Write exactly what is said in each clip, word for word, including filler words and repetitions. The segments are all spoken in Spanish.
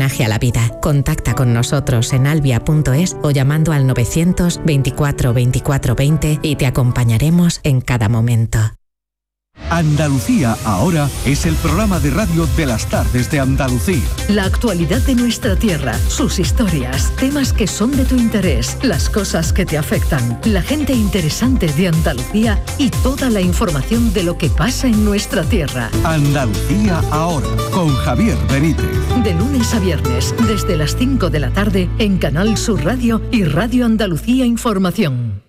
homenaje a la vida. Contacta con nosotros en albia punto es o llamando al novecientos veinticuatro veinticuatro veinte y te acompañaremos en cada momento. Andalucía Ahora es el programa de radio de las tardes de Andalucía. La actualidad de nuestra tierra, sus historias, temas que son de tu interés, las cosas que te afectan, la gente interesante de Andalucía y toda la información de lo que pasa en nuestra tierra. Andalucía Ahora, con Javier Benítez. De lunes a viernes, desde las cinco de la tarde, en Canal Sur Radio y Radio Andalucía Información.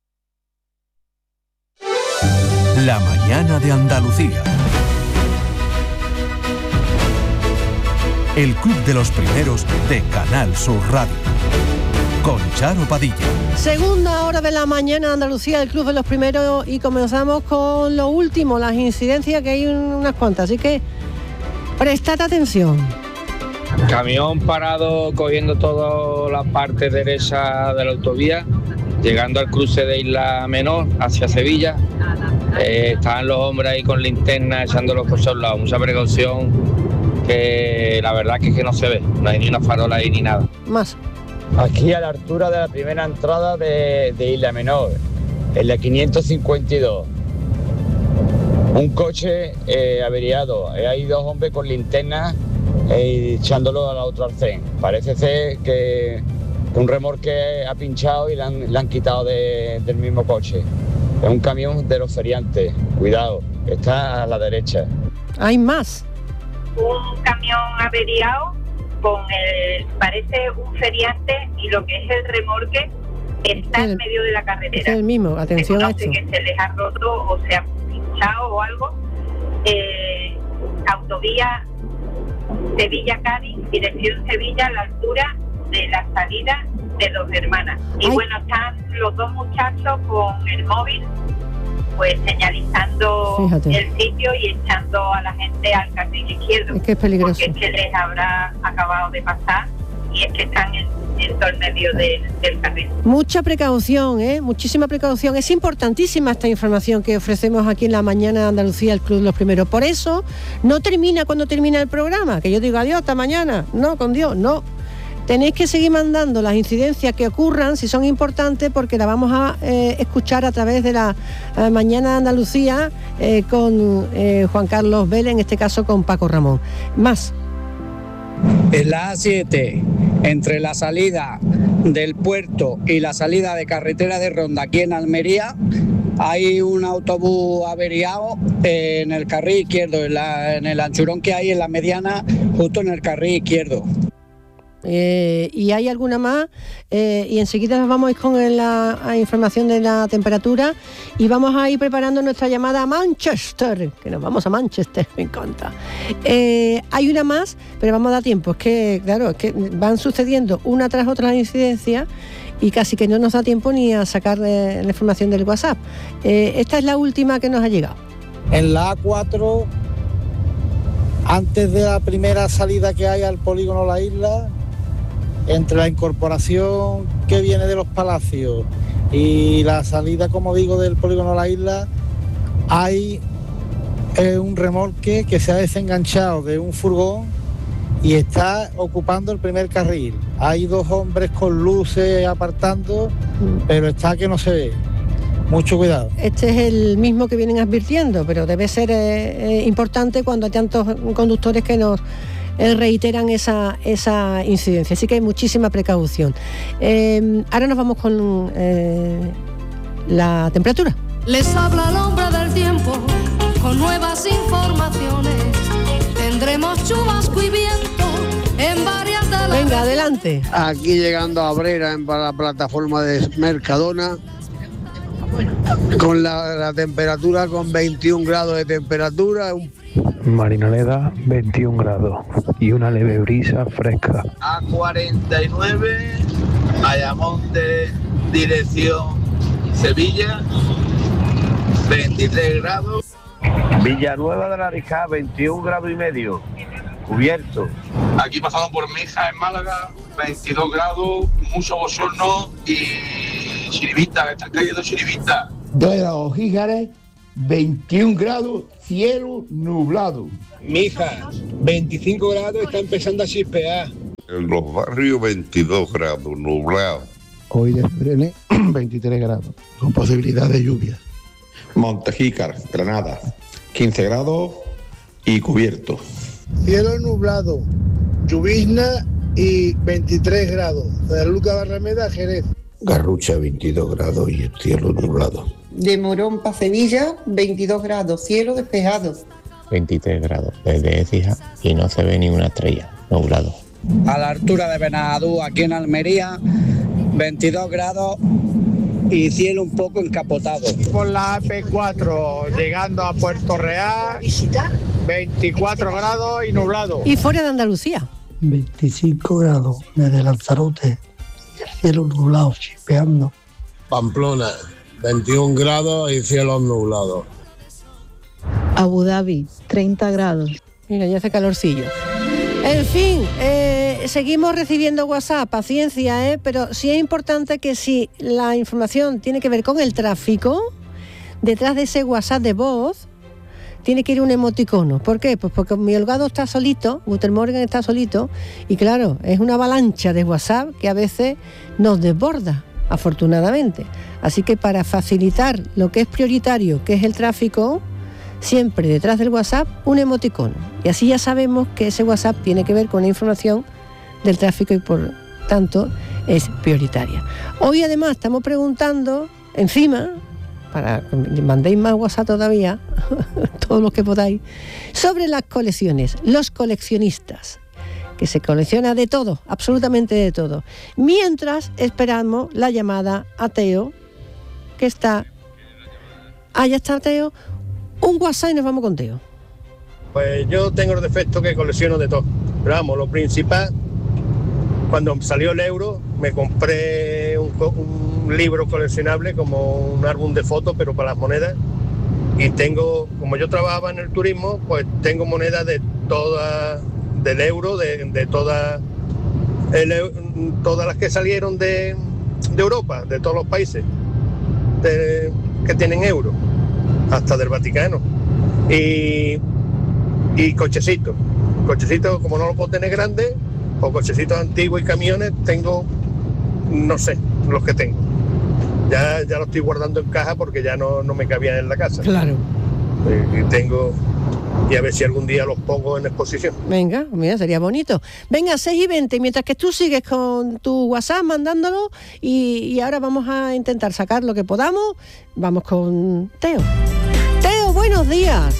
La mañana de Andalucía. El club de los primeros de Canal Sur Radio. Con Charo Padilla. Segunda hora de la mañana, Andalucía, el club de los primeros, y comenzamos con lo último, las incidencias, que hay unas cuantas, así que prestad atención. Camión parado cogiendo toda la parte derecha de la autovía, llegando al cruce de Isla Menor hacia Sevilla. Eh, estaban los hombres ahí con linterna echándolos por todos lados, mucha precaución, que la verdad que es que no se ve, no hay ni una farola ahí ni nada. Más. Aquí a la altura de la primera entrada de, de Isla Menor, en la quinientos cincuenta y dos, un coche eh, averiado, hay dos hombres con linterna eh, echándolo a la otra arcén. Parece ser que un remolque ha pinchado y le han, le han quitado de, del mismo coche. Es un camión de los feriantes, cuidado, está a la derecha. Hay más. Un camión averiado con el, parece un feriante, y lo que es el remolque está el, en medio de la carretera. Es el mismo, atención a esto. No sé que se les ha roto o se ha pinchado o algo. Eh, autovía Sevilla-Cádiz, dirección Sevilla, a la altura de la salida de Dos Hermanas. Y Ay. bueno, están los dos muchachos con el móvil, pues señalizando Fíjate. el sitio y echando a la gente al carril izquierdo. Es que es peligroso. Porque es que les habrá acabado de pasar y es que están en, en todo el medio de, del carril. Mucha precaución, ¿eh? Muchísima precaución. Es importantísima esta información que ofrecemos aquí en la mañana de Andalucía, el Club de los Primeros. Por eso no termina cuando termina el programa, que yo digo adiós, hasta mañana. No, con Dios, no. Tenéis que seguir mandando las incidencias que ocurran, si son importantes, porque la vamos a eh, escuchar a través de la eh, Mañana de Andalucía eh, con eh, Juan Carlos Vélez, en este caso con Paco Ramón. Más. En la A siete, entre la salida del puerto y la salida de carretera de Ronda, aquí en Almería, hay un autobús averiado eh, en el carril izquierdo, en, la, en el anchurón que hay en la mediana, justo en el carril izquierdo. Eh, y hay alguna más, eh, y enseguida nos vamos a ir con la, la información de la temperatura y vamos a ir preparando nuestra llamada a Manchester, que nos vamos a Manchester, me encanta. Eh, hay una más, pero vamos a dar tiempo, es que claro, es que van sucediendo una tras otra las incidencias y casi que no nos da tiempo ni a sacar eh, la información del WhatsApp. Eh, esta es la última que nos ha llegado. En la A cuatro, antes de la primera salida que hay al polígono La Isla, entre la incorporación que viene de los Palacios y la salida, como digo, del polígono La Isla, hay eh, un remolque que se ha desenganchado de un furgón y está ocupando el primer carril. Hay dos hombres con luces apartando, pero está que no se ve. Mucho cuidado. Este es el mismo que vienen advirtiendo, pero debe ser eh, eh, importante cuando hay tantos conductores que nos eh, reiteran esa, esa incidencia. Así que hay muchísima precaución. Eh, ahora nos vamos con eh, la temperatura. Les habla el hombre del tiempo con nuevas informaciones. Tendremos chubasco y viento en varias de las... Venga, adelante. Aquí llegando a Abrera, en la plataforma de Mercadona, con la, la temperatura, con veintiún grados de temperatura. Marinaleda, veintiún grados y una leve brisa fresca. A cuarenta y nueve, Ayamonte, dirección Sevilla, veintitrés grados. Villanueva de la Arijá, veintiún grados y medio, cubierto. Aquí pasado por Mija, en Málaga, veintidós grados, mucho bochorno y chiribita, están cayendo chiribita. De los Ojíjares, veintiún grados, cielo nublado. Mija, veinticinco grados, está empezando a chispear. En los barrios veintidós grados, nublado. Hoy de Brenes, veintitrés grados, con posibilidad de lluvia. Montejícar, Granada, quince grados y cubierto. Cielo nublado, llovizna y veintitrés grados. De Luca Barrameda, Jerez. Garrucha, veintidós grados y el cielo nublado. De Morón para Sevilla, veintidós grados, cielo despejado. veintitrés grados desde Écija y no se ve ni una estrella, nublado. A la altura de Benadú, aquí en Almería, veintidós grados y cielo un poco encapotado. Por la A P cuatro, llegando a Puerto Real, veinticuatro grados y nublado. Y fuera de Andalucía. veinticinco grados desde Lanzarote y el cielo nublado, chispeando. Pamplona, veintiún grados y cielo nublado. Abu Dhabi, treinta grados. Mira, ya hace calorcillo. En fin, eh, seguimos recibiendo WhatsApp, paciencia, ¿eh? Pero sí es importante que si la información tiene que ver con el tráfico, detrás de ese WhatsApp de voz tiene que ir un emoticono. ¿Por qué? Pues porque mi Holgado está solito, Guter Morgan está solito, y claro, es una avalancha de WhatsApp que a veces nos desborda, afortunadamente. Así que para facilitar lo que es prioritario, que es el tráfico, siempre detrás del WhatsApp un emoticono. Y así ya sabemos que ese WhatsApp tiene que ver con la información del tráfico y por tanto es prioritaria. Hoy además estamos preguntando, encima, para que me mandéis más WhatsApp todavía, todos los que podáis, sobre las colecciones, los coleccionistas, que se colecciona de todo, absolutamente de todo. Mientras esperamos la llamada a Teo, que está... Ah, ya está Teo. Un WhatsApp y nos vamos con Teo. Pues yo tengo el defecto que colecciono de todo. Pero vamos, lo principal, cuando salió el euro, me compré un, un libro coleccionable como un álbum de fotos, pero para las monedas. Y tengo, como yo trabajaba en el turismo, pues tengo monedas de toda, del euro, de, de todas todas las que salieron de, de Europa, de todos los países de, que tienen euro, hasta del Vaticano. Y, y cochecitos. Cochecitos, como no los puedo tener grandes, o cochecitos antiguos y camiones, tengo, no sé, los que tengo. Ya, ya los estoy guardando en caja porque ya no, no me cabían en la casa. Claro. Y, y tengo... Y a ver si algún día los pongo en exposición. Venga, mira, sería bonito. Venga, seis y veinte, mientras que tú sigues con tu WhatsApp mandándolo y, y ahora vamos a intentar sacar lo que podamos. Vamos con Teo. Teo, buenos días.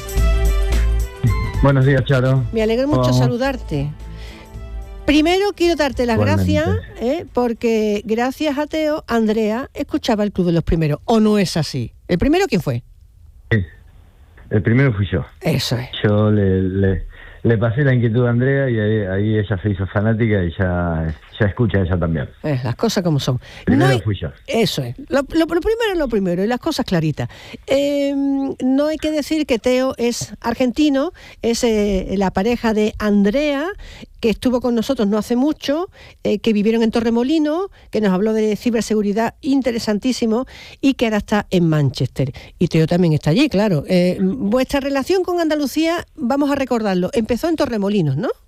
Buenos días, Charo. Me alegro mucho Vamos. saludarte. Primero quiero darte las Igualmente. gracias, ¿eh? Porque gracias a Teo, Andrea escuchaba el Club de los Primeros. ¿O no es así? ¿El primero quién fue? Sí. El primero fui yo. Eso es. Yo le, le, le pasé la inquietud a Andrea y ahí, ahí ella se hizo fanática y ya, ya escucha ella también. Eh, las cosas como son. Primero No hay- fui yo. Eso es. Lo, lo- lo primero es lo primero y las cosas claritas. Eh, no hay que decir que Teo es argentino, es eh, la pareja de Andrea, que estuvo con nosotros no hace mucho, eh, que vivieron en Torremolinos, que nos habló de ciberseguridad interesantísimo y que ahora está en Manchester. Y Teo también está allí, claro. Eh, vuestra relación con Andalucía, vamos a recordarlo, empezó en Torremolinos, ¿no?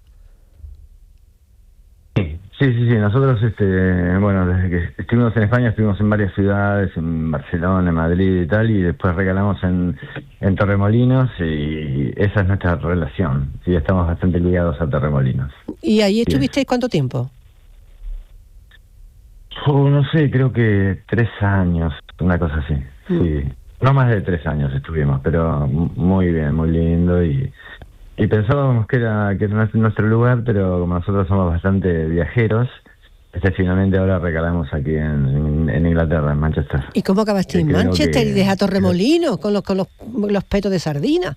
Sí, sí, sí. Nosotros, este, bueno, desde que estuvimos en España, estuvimos en varias ciudades, en Barcelona, en Madrid y tal, y después recalamos en, en Torremolinos y esa es nuestra relación. Sí, estamos bastante ligados a Torremolinos. ¿Y allí Sí. estuvisteis cuánto tiempo? Oh, no sé, creo que tres años, una cosa así. Sí, no más de tres años estuvimos, pero m- muy bien, muy lindo y, y pensábamos que era que era nuestro- nuestro lugar, pero como nosotros somos bastante viajeros, este finalmente ahora recalamos aquí en, en, en Inglaterra, en Manchester. ¿Y cómo acabaste Sí, en creo Manchester que- y deja Torremolinos con los con los, los petos de sardina?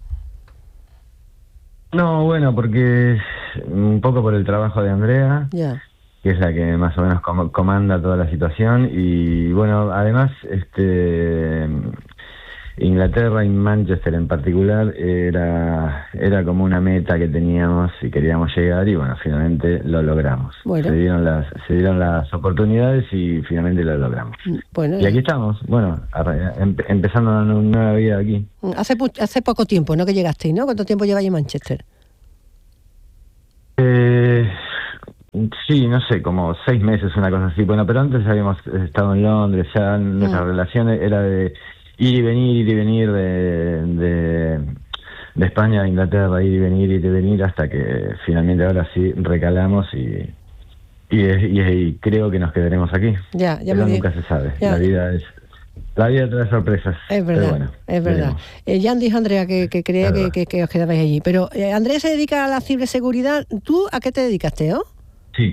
No, bueno, porque un poco por el trabajo de Andrea, Ya. que es la que más o menos com- comanda toda la situación y bueno, además este Inglaterra y Manchester en particular era era como una meta que teníamos y queríamos llegar y bueno, finalmente lo logramos. Bueno. Se dieron las se dieron las oportunidades y finalmente lo logramos. Bueno, Y aquí estamos, bueno, arre- em- empezando una nu- nueva vida aquí. hace pu- hace poco tiempo, ¿no? Que llegasteis, ¿no? ¿Cuánto tiempo lleváis en Manchester? Eh, sí, no sé, como seis meses, una cosa así. Bueno, pero antes habíamos estado en Londres, ya nuestra Mm. relación era de ir y venir, ir y venir de, de, de España a Inglaterra, ir y venir, ir y venir, hasta que finalmente ahora sí recalamos y, y, y, y creo que nos quedaremos aquí. Ya, ya pero me di- nunca se sabe. ya. La vida es la vida trae sorpresas. Es verdad, pero bueno, es verdad. veremos. Eh, Jan dijo Andrea que, que creía Es que, verdad. que, que os quedabais allí. Pero eh, Andrea se dedica a la ciberseguridad. ¿Tú a qué te dedicas, Teo? Sí.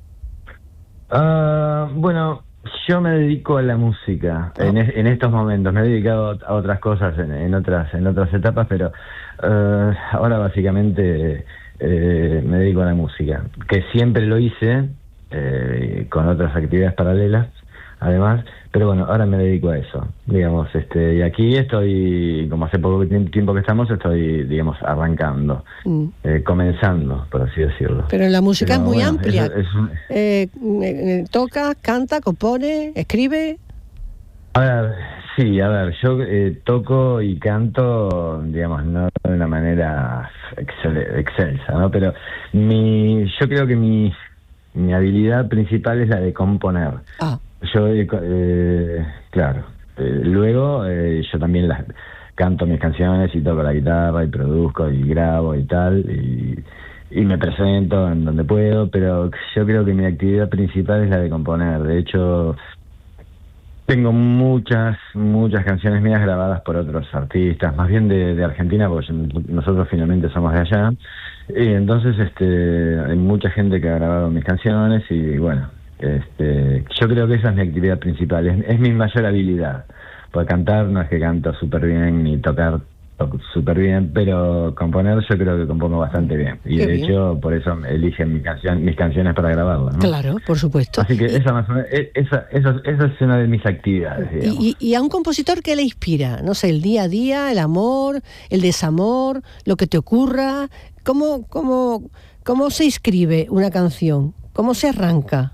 Ah, bueno, yo me dedico a la música en, es- en estos momentos. Me he dedicado a otras cosas en, en otras en otras etapas, pero eh, ahora básicamente eh, me dedico a la música, que siempre lo hice eh, con otras actividades paralelas, además. Pero bueno, ahora me dedico a eso, digamos, este, y aquí estoy, como hace poco tiemp- tiempo que estamos, estoy, digamos, arrancando, Mm. eh, comenzando, por así decirlo. Pero la música Pero es muy bueno, amplia. eso es un- Eh, eh, toca, canta, compone, escribe. A ver, sí, a ver, yo eh, toco y canto, digamos, no de una manera excel- excelsa, ¿no? Pero mi, yo creo que mi, mi habilidad principal es la de componer. Ah. Yo, eh, co- eh, claro, eh, luego eh, yo también las canto mis canciones y toco la guitarra y produzco y grabo y tal, y, y me presento en donde puedo, pero yo creo que mi actividad principal es la de componer. De hecho, tengo muchas, muchas canciones mías grabadas por otros artistas, más bien de, de Argentina, porque yo- nosotros finalmente somos de allá. Y entonces este, hay mucha gente que ha grabado mis canciones y bueno, este, yo creo que esa es mi actividad principal, es, es mi mayor habilidad. Porque cantar no es que canto súper bien ni tocar toco súper bien, pero componer yo creo que compongo bastante bien. Y Qué de bien. hecho por eso eligen mi canción, mis canciones para grabarlas, ¿no? Claro, por supuesto. Así que esa, más o menos- e- esa, esa, esa es una de mis actividades, digamos. Y, y- y a un compositor, ¿qué le inspira? No sé, el día a día, el amor, el desamor, lo que te ocurra. ¿Cómo, cómo, cómo se escribe una canción? ¿Cómo se arranca?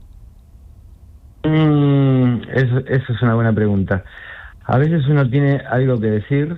Mm, eso, eso es una buena pregunta. A veces uno tiene algo que decir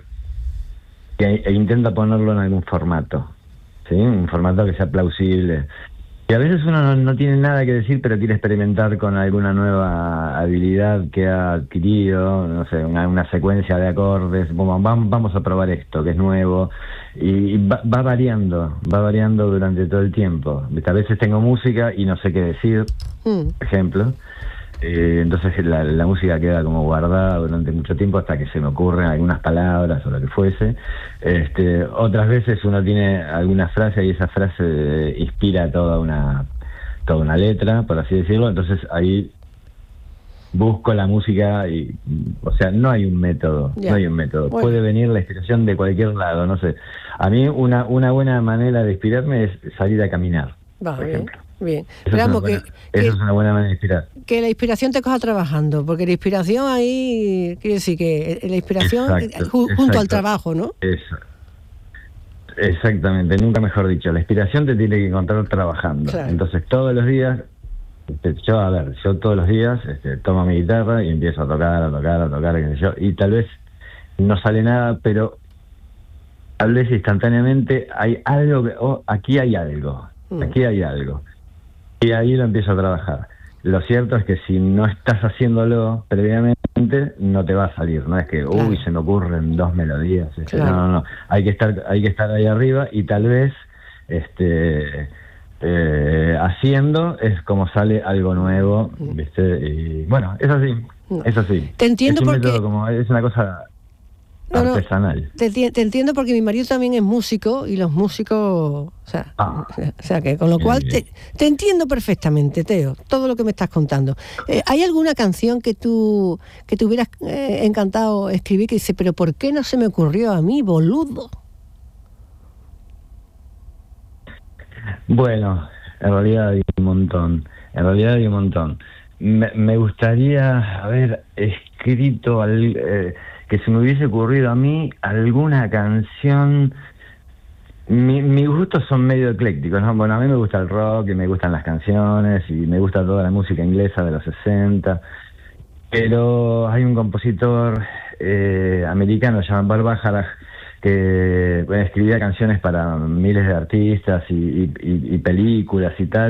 que, e intenta ponerlo en algún formato, ¿sí? Un formato que sea plausible. Y a veces uno no, no tiene nada que decir, pero quiere experimentar con alguna nueva habilidad que ha adquirido, no sé, una, una secuencia de acordes. Bueno, vamos, vamos a probar esto, que es nuevo. Y, y va, va variando, va variando durante todo el tiempo. A veces tengo música y no sé qué decir, Mm. por ejemplo. Eh, entonces la, la música queda como guardada durante mucho tiempo hasta que se me ocurren algunas palabras o lo que fuese. Este, otras veces uno tiene alguna frase y esa frase eh, inspira toda una toda una letra, por así decirlo. Entonces ahí busco la música y, o sea, no hay un método, Ya. no hay un método. Bueno. Puede venir la inspiración de cualquier lado, no sé. A mí una una buena manera de inspirarme es salir a caminar. Va, por bien, ejemplo. bien. Eso Pero es una vamos, buena- que, eso que, es una buena manera de inspirar. que la inspiración te coja trabajando, porque la inspiración ahí, quiere decir que la inspiración Exacto, eh, ju- junto al exacto. trabajo, ¿no? Eso. Exactamente, nunca mejor dicho. La inspiración te tiene que encontrar trabajando. Claro. Entonces todos los días, este, yo a ver, yo todos los días este, tomo mi guitarra y empiezo a tocar, a tocar, a tocar, qué sé yo, y tal vez no sale nada, pero tal vez instantáneamente hay algo, que, oh, aquí hay algo, Mm. aquí hay algo. Y ahí lo empiezo a trabajar. Lo cierto es que si no estás haciéndolo previamente, no te va a salir. No es que, Claro. uy, se me ocurren dos melodías. este, Claro. No, no, no. Hay que estar, hay que estar ahí arriba y tal vez, este, eh, haciendo es como sale algo nuevo, ¿viste? Y bueno, es así, es así. Te entiendo es un porque- método como, es una cosa No, no, artesanal. Te, enti- te entiendo porque mi marido también es músico y los músicos, o sea, Ah. o sea que con lo Bien, cual bien. te, te entiendo perfectamente, Teo, todo lo que me estás contando. Eh, ¿Hay alguna canción que tú que te hubieras eh, encantado escribir que dice, pero ¿por qué no se me ocurrió a mí, boludo? Bueno, en realidad hay un montón, en realidad hay un montón. Me, me gustaría haber escrito, al, eh, que se me hubiese ocurrido a mí alguna canción. Mi, mis gustos son medio eclécticos, ¿no? Bueno, a mí me gusta el rock y me gustan las canciones y me gusta toda la música inglesa de los sesenta, pero hay un compositor eh, americano llamado Barbara Harrah que bueno, escribía canciones para miles de artistas y, y, y- y películas y tal,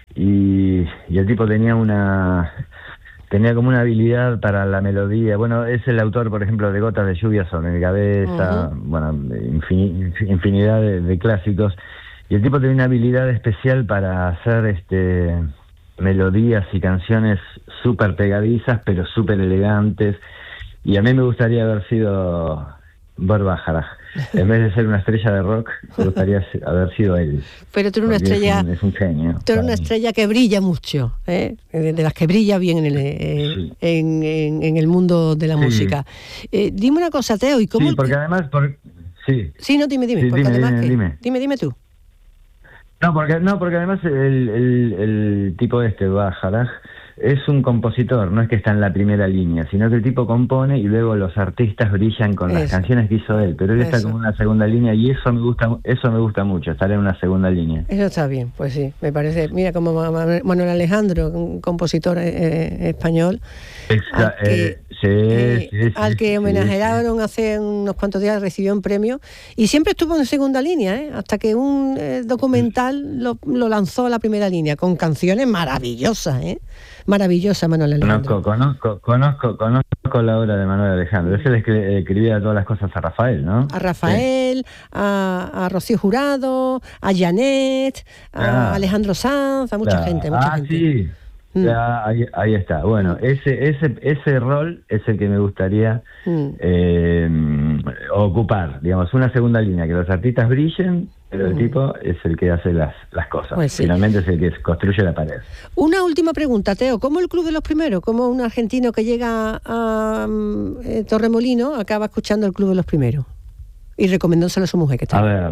y, y el tipo tenía una tenía como una habilidad para la melodía. Bueno, es el autor, por ejemplo, de Gotas de lluvia sobre mi cabeza, uh-huh. bueno, infin, infinidad de, de clásicos, y el tipo tenía una habilidad especial para hacer este melodías y canciones súper pegadizas, pero súper elegantes, y a mí me gustaría haber sido Burt Bacharach. En vez de ser una estrella de rock, me gustaría haber sido él. Pero tú eres una estrella, es un, es un genio. Tú eres una estrella que brilla mucho, ¿eh? de, de las que brilla bien en el, eh, sí. en, en, en el mundo de la sí. música. Eh, dime una cosa, Teo, ¿y cómo? Sí, porque además, por... sí. Sí, no, dime, dime, sí, porque dime, además dime, que... dime. dime, dime tú. No, porque no, porque además el, el, el tipo este, Bacharach, es un compositor, no es que está en la primera línea, sino que el tipo compone y luego los artistas brillan con eso. Las canciones que hizo él, pero él eso. Está como en una segunda línea y eso me gusta, eso me gusta mucho, estar en una segunda línea. Eso está bien, pues sí, me parece. Mira, como Manuel Alejandro, un compositor eh, español, Exa, al que, eh, sí, eh, sí, sí, al que sí, homenajearon sí. hace unos cuantos días, recibió un premio y siempre estuvo en segunda línea, ¿eh? Hasta que un eh, documental lo, lo lanzó a la primera línea con canciones maravillosas, ¿eh? Maravillosa, Manuel Alejandro. Conozco, conozco, conozco, conozco la obra de Manuel Alejandro. Es el que escribía todas las cosas a Rafael, ¿no? A Rafael, sí. a, a Rocío Jurado, a Janet, a ah, Alejandro Sanz, a mucha claro. gente, mucha ah, gente. Sí. Mm. Ya, ahí, ahí está. Bueno, ese ese ese rol es el que me gustaría mm. eh, ocupar, digamos, una segunda línea, que los artistas brillen, pero mm. el tipo es el que hace las, las cosas. Pues sí. Finalmente es el que construye la pared. Una última pregunta, Teo. ¿Cómo el Club de los Primeros, como un argentino que llega a um, eh, Torremolino, acaba escuchando el Club de los Primeros y recomendándoselo a su mujer que está? A ver...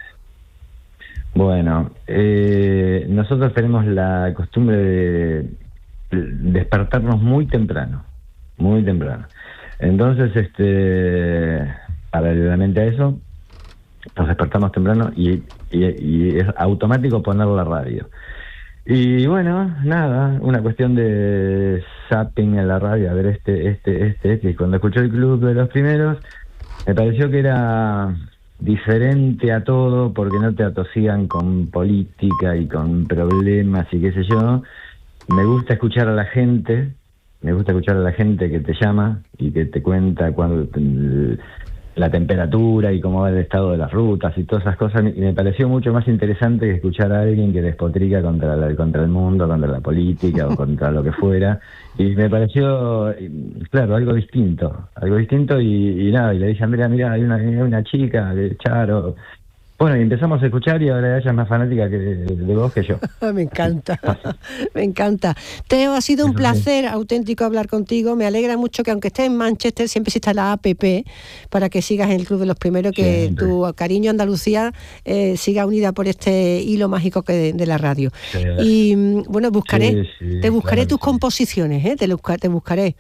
Bueno, eh, nosotros tenemos la costumbre de despertarnos muy temprano, muy temprano. Entonces, este, paralelamente a eso, nos despertamos temprano y, y, y es automático poner la radio. Y bueno, nada, una cuestión de zapping en la radio, a ver este, este, este, este. Y cuando escuché el Club de los Primeros, me pareció que era... diferente a todo, porque no te atosigan con política y con problemas y qué sé yo. Me gusta escuchar a la gente, me gusta escuchar a la gente que te llama y que te cuenta cuando te, la temperatura y cómo va el estado de las rutas y todas esas cosas, y me pareció mucho más interesante que escuchar a alguien que despotrica contra, la, contra el mundo, contra la política o contra lo que fuera. Y me pareció, claro, algo distinto, algo distinto y, y nada, y le dije a Andrea, mira, hay una, hay una chica de Charo. Bueno, y empezamos a escuchar y ahora ella es más fanática que de, de vos que yo. Me encanta, me encanta. Teo, ha sido un Eso placer sí. auténtico hablar contigo. Me alegra mucho que aunque estés en Manchester, siempre exista la A P P para que sigas en el Club de los Primeros, que siempre. Tu cariño a Andalucía eh, siga unida por este hilo mágico que de, de la radio. Sí. Y bueno, buscaré, sí, sí, te buscaré claro, tus sí. composiciones, ¿eh? te, te buscaré.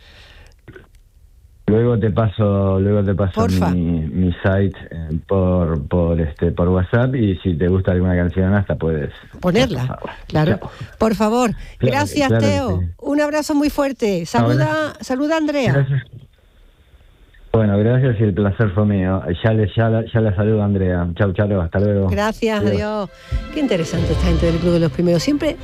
Luego te paso, luego te paso mi, mi site eh, por por este por WhatsApp y si te gusta alguna canción hasta puedes ponerla. Claro. Chao. Por favor. Claro, gracias, claro, Teo. Sí. Un abrazo muy fuerte. Saluda, no, saluda a Andrea. Gracias. Bueno, gracias y el placer fue mío. Ya le ya la, ya la saludo a Andrea. Chau, Charo, hasta luego. Gracias, adiós. adiós. Qué interesante esta gente del Club de los Primeros. Siempre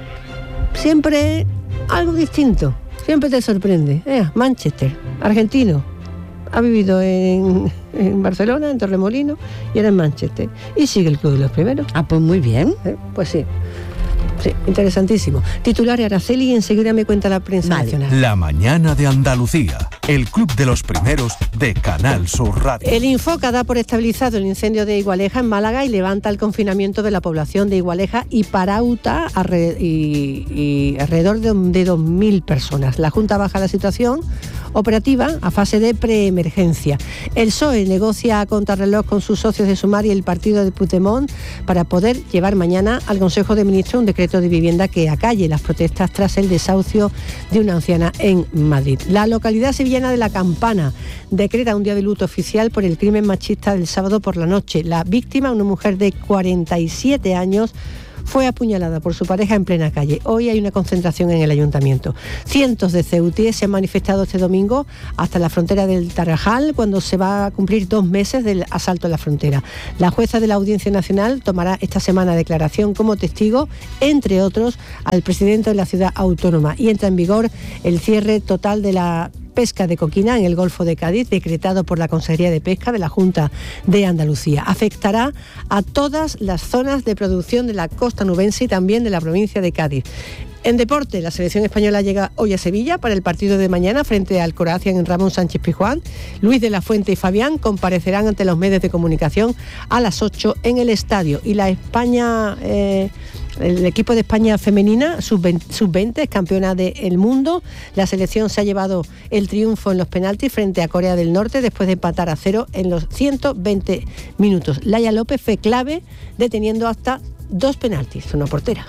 siempre algo distinto. Siempre te sorprende. Eh, Manchester, argentino. Ha vivido en, en Barcelona, en Torremolino, y ahora en Manchester. Y sigue el Club de los Primeros. Ah, pues muy bien. Eh, pues sí. Sí, interesantísimo. Titular Araceli y enseguida me cuenta la prensa vale. nacional. La mañana de Andalucía, el Club de los Primeros de Canal Sur Radio. El Infoca da por estabilizado el incendio de Igualeja en Málaga y levanta el confinamiento de la población de Igualeja y Parauta arre- y, y alrededor de, de dos mil personas. La Junta baja la situación operativa a fase de preemergencia. El P S O E negocia a contrarreloj con sus socios de Sumar y el partido de Puigdemont para poder llevar mañana al Consejo de Ministros un decreto de vivienda que acalle las protestas tras el desahucio de una anciana en Madrid. La localidad sevillana de La Campana decreta un día de luto oficial por el crimen machista del sábado por la noche. La víctima, una mujer de cuarenta y siete años, fue apuñalada por su pareja en plena calle. Hoy hay una concentración en el ayuntamiento. Cientos de ceutíes se han manifestado este domingo hasta la frontera del Tarajal, cuando se va a cumplir dos meses del asalto a la frontera. La jueza de la Audiencia Nacional tomará esta semana declaración como testigo, entre otros, al presidente de la ciudad autónoma, y entra en vigor el cierre total de la pesca de coquina en el Golfo de Cádiz, decretado por la Consejería de Pesca de la Junta de Andalucía. Afectará a todas las zonas de producción de la costa nubense y también de la provincia de Cádiz. En deporte, la selección española llega hoy a Sevilla para el partido de mañana frente al Croacia en Ramón Sánchez Pizjuán. Luis de la Fuente y Fabián comparecerán ante los medios de comunicación a las ocho en el estadio. Y la España... Eh, El equipo de España femenina, sub veinte, es campeona del mundo. La selección se ha llevado el triunfo en los penaltis frente a Corea del Norte después de empatar a cero en los ciento veinte minutos. Laia López fue clave deteniendo hasta dos penaltis, una portera.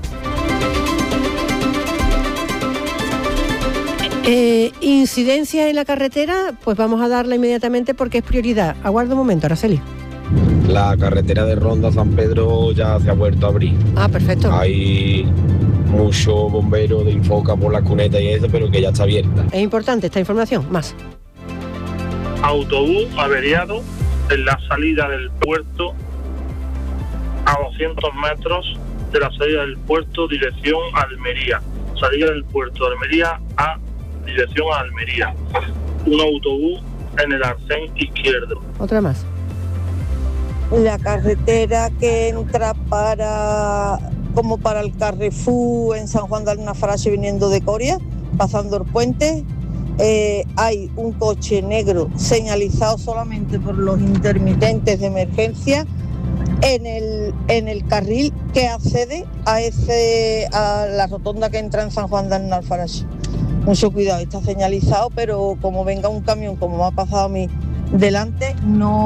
Eh, incidencia en la carretera, pues vamos a darla inmediatamente porque es prioridad. Aguarda un momento, Araceli. La carretera de Ronda San Pedro ya se ha vuelto a abrir. Ah, perfecto. Hay mucho bombero de Infoca por la cuneta y eso, pero que ya está abierta. Es importante esta información, más. Autobús averiado en la salida del puerto a doscientos metros de la salida del puerto dirección Almería. Salida del puerto de Almería a dirección a Almería. Un autobús en el arcén izquierdo. Otra más. La carretera que entra para como para el Carrefour en San Juan de Alnafarache viniendo de Coria, pasando el puente, eh, hay un coche negro señalizado solamente por los intermitentes de emergencia en el en el carril que accede a ese a la rotonda que entra en San Juan de Alnafarache. Mucho cuidado, está señalizado, pero como venga un camión, como me ha pasado a mí, delante,